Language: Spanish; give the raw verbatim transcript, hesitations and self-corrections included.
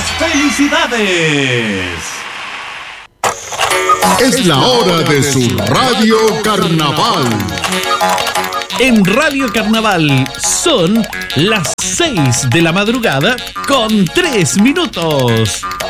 muchas felicidades. Es la hora de su Radio Carnaval. En Radio Carnaval son las seis de la madrugada con tres minutos.